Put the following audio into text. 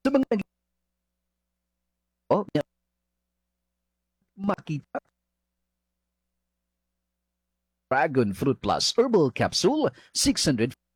Sa mga oh, makita Dragon Fruit Plus Herbal Capsule 600